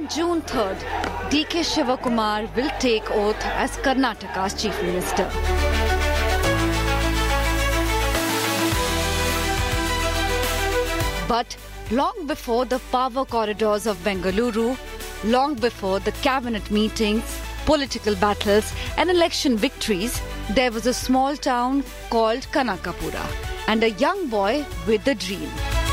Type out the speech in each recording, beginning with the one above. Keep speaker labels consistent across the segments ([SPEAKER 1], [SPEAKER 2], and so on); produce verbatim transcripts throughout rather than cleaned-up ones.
[SPEAKER 1] June third, D K Shivakumar will take oath as Karnataka's Chief Minister. But long before the power corridors of Bengaluru, long before the cabinet meetings, political battles and election victories, there was a small town called Kanakapura and a young boy with a dream.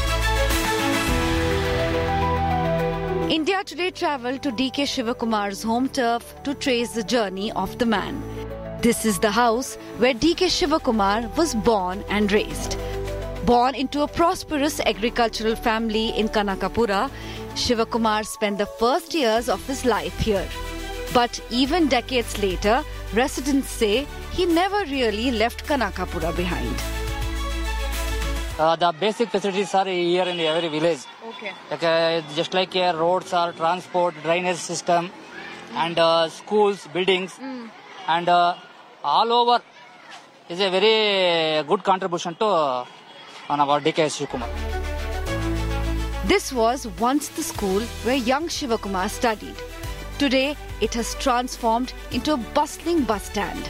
[SPEAKER 1] India Today travelled to D K Shivakumar's home turf to trace the journey of the man. This is the house where D K Shivakumar was born and raised. Born into a prosperous agricultural family in Kanakapura, Shivakumar spent the first years of his life here. But even decades later, residents say he never really left Kanakapura behind.
[SPEAKER 2] Uh, the basic facilities are here in every village.
[SPEAKER 1] Okay.
[SPEAKER 2] Like, uh, just like here, roads are transport, drainage system, and uh, schools, buildings, mm. and uh, all over is a very good contribution to uh, on our D K Shivakumar.
[SPEAKER 1] This was once the school where young Shivakumar studied. Today, it has transformed into a bustling bus stand.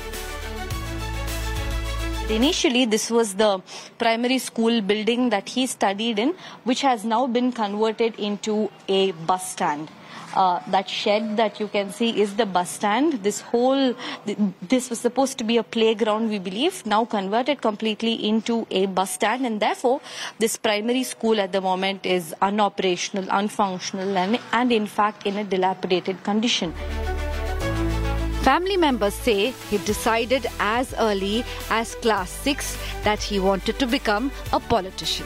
[SPEAKER 3] Initially, this was the primary school building that he studied in, which has now been converted into a bus stand. Uh, that shed that you can see is the bus stand. This whole, this was supposed to be a playground, we believe, now converted completely into a bus stand, and therefore this primary school at the moment is unoperational, unfunctional, and, and in fact in a dilapidated condition.
[SPEAKER 1] Family members say he decided as early as class six that he wanted to become a politician.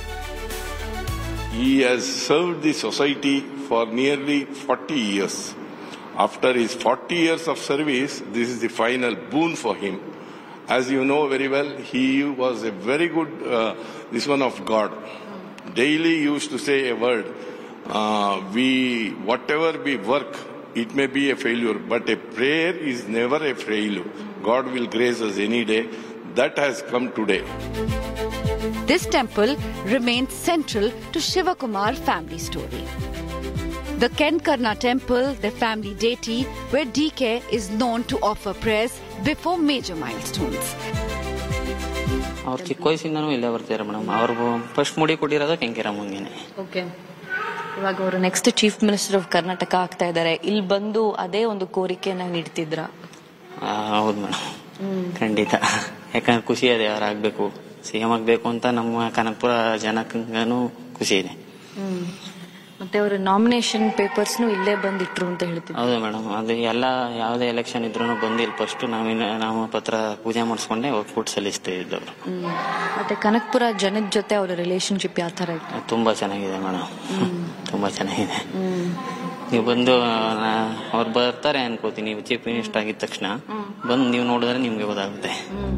[SPEAKER 4] He has served the society for nearly forty years. After his forty years of service, this is the final boon for him. As you know very well, he was a very good, uh, this one of God. Daily used to say a word, uh, we, whatever we work, it may be a failure, but a prayer is never a failure. God will grace us any day. That has come today.
[SPEAKER 1] This temple remains central to Shivakumar family story. The Kenkarna temple, the family deity, where D K is known to offer prayers before major milestones.
[SPEAKER 5] ಅವ್ರು ಚಿಕ್ಕ ವಯಸ್ಸಿಂದನೂ ಇಲ್ಲೇ ಬರ್ತಾರೆ madam. ಅವ್ರು first ಮುಡಿ ಕೊಟ್ಟಿರೋದು ಕೆಂಕೆರಮ್ಮಂಗೆನೆ.
[SPEAKER 3] Okay. ಇವಾಗ ಅವರು next chief minister of Karnataka ಆಗ್ತಾ ಇದ್ದಾರೆ. ಇಲ್ಲಿ ಬಂದು ಅದೇ ಒಂದು ಕೋರಿಕೆಯನ್ನ ನೀಡ್ತಿದ್ರ?
[SPEAKER 5] ಹೌದು ಮೇಡಮ್, ಖಂಡಿತ. ಯಾಕಂದ್ರೆ ಖುಷಿ ಇದೆ, ಅವ್ರು ಆಗ್ಬೇಕು, ಸಿಎಂ ಆಗ್ಬೇಕು ಅಂತ ನಮ್ಮ ಕನಕಪುರ ಜನಕ್ಕೂ ಖುಷಿ ಇದೆ.
[SPEAKER 3] ಮತ್ತೆ ಅವರ ನಾಮಿನೇಷನ್ ಪೇಪರ್ಸ್ ಇಲ್ಲೇ ಬಂದಿಟ್ರು ಅಂತ ಹೇಳ್ತಿದ್ರು.
[SPEAKER 5] ಹೌದು ಮೇಡಮ್, ಅದು ಎಲ್ಲ ಯಾವುದೇ ಎಲೆಕ್ಷನ್ ಇದ್ರು ಬಂದು ಇಲ್ಲಿ ಫಸ್ಟ್ ನಾಮಪತ್ರ ಪೂಜೆ ಮಾಡಿಸ್ಕೊಂಡೆ ಫುಡ್ ಸಲ್ಲಿಸ್ತಾ ಇದ್ದವರು.
[SPEAKER 3] ಮತ್ತೆ ಕನಕಪುರ ಜನದ ಜೊತೆ ಅವರ ರಿಲೇಶನ್ಶಿಪ್ ಯಾವ ತರ ಇತ್ತು?
[SPEAKER 5] ತುಂಬಾ ಚೆನ್ನಾಗಿದೆ ಮೇಡಮ್, ತುಂಬಾ ಚೆನ್ನಾಗಿದೆ. ನೀವು ಬಂದು ಅವ್ರು ಬರ್ತಾರೆ ಅನ್ಕೋತೀನಿ, ಚೀಫ್ ಮಿನಿಸ್ಟರ್ ಆಗಿದ ತಕ್ಷಣ ಬಂದು ನೀವು ನೋಡಿದ್ರೆ ನಿಮ್ಗೆ ಗೊತ್ತಾಗುತ್ತೆ.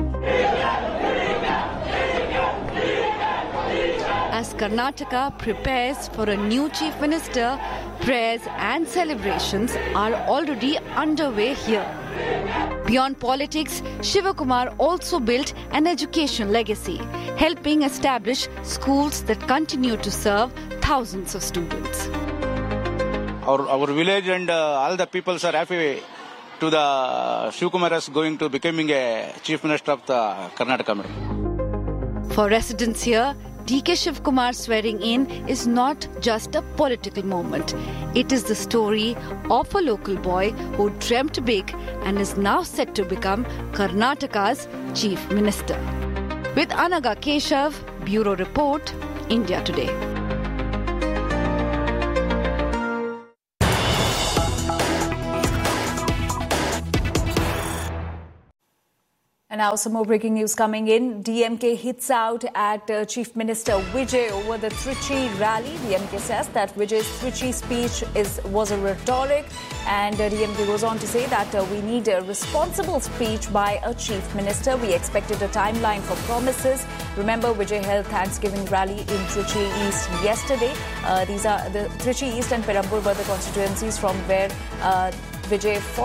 [SPEAKER 1] As Karnataka prepares for a new chief minister, prayers and celebrations are already underway here. Beyond politics, Shivakumar also built an education legacy, helping establish schools that continue to serve thousands of students.
[SPEAKER 6] Our, our village and uh, all the peoples are happy to the Shivakumar is going to becoming a chief minister of the Karnataka.
[SPEAKER 1] For residents here, D K Shivakumar swearing in is not just a political moment. It is the story of a local boy who dreamt big and is now set to become Karnataka's chief minister. With Anaga Keshav, Bureau Report, India Today.
[SPEAKER 7] And now some more breaking news coming in. D M K hits out at uh, Chief Minister Vijay over the Trichy rally. D M K says that Vijay's Trichy speech is was a rhetoric, and uh, D M K goes on to say that uh, we need a responsible speech by a Chief Minister. We expected a timeline for promises. Remember, Vijay held Thanksgiving rally in Trichy East yesterday. Uh, these are the Trichy East and Perambur were the constituencies from where uh, Vijay fought